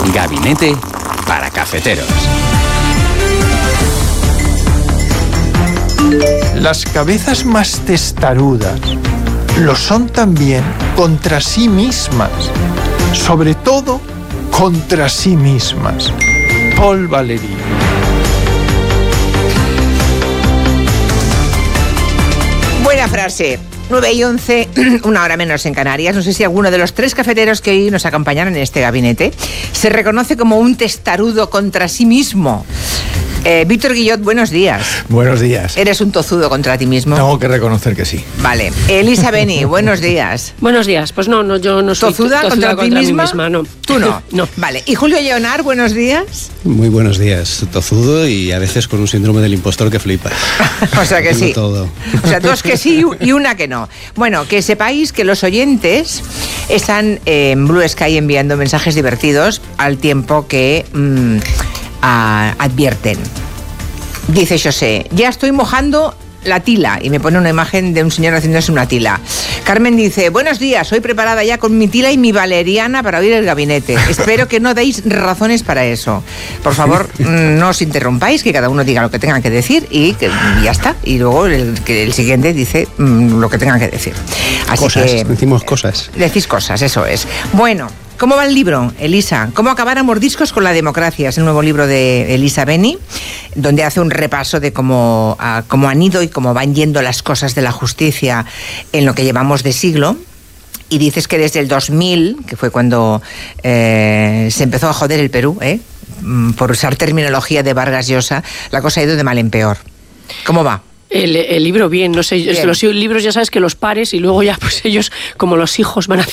Gabinete para cafeteros. Las cabezas más testarudas lo son también contra sí mismas, sobre todo contra sí mismas. Paul Valéry. Buena frase. 9:11, una hora menos en Canarias. No sé si alguno de los tres cafeteros que hoy nos acompañan en este gabinete se reconoce como un testarudo contra sí mismo. Víctor Guillot, buenos días. Buenos días. ¿Eres un tozudo contra ti mismo? Tengo que reconocer que sí. Vale. Elisa Beni, buenos días. Buenos días. Pues no, yo no soy ¿Tozuda contra ti misma? Mí misma, no. ¿Tú no? No. Vale. ¿Y Julio Leonard, buenos días? Muy buenos días. Tozudo y a veces con un síndrome del impostor que flipa. O sea que sí. Todo. O sea, dos que sí y una que no. Bueno, que sepáis que los oyentes están en Blue Sky enviando mensajes divertidos al tiempo que advierten. Dice José, ya estoy mojando la tila, y me pone una imagen de un señor haciéndose una tila. Carmen dice, buenos días, hoy preparada ya con mi tila y mi valeriana para oír el gabinete. Espero que no deis razones para eso. Por favor, no os interrumpáis, que cada uno diga lo que tenga que decir y ya está. Y luego el siguiente dice lo que tenga que decir. Así cosas, que decimos cosas. Decís cosas, eso es. Bueno, ¿cómo va el libro, Elisa? ¿Cómo acabar a mordiscos con la democracia? Es el nuevo libro de Elisa Beni, donde hace un repaso de cómo han ido y cómo van yendo las cosas de la justicia en lo que llevamos de siglo. Y dices que desde el 2000, que fue cuando se empezó a joder el Perú, por usar terminología de Vargas Llosa, la cosa ha ido de mal en peor. ¿Cómo va? El libro bien, no sé, bien. Los libros ya sabes que los pares y luego ya pues ellos como los hijos van haciendo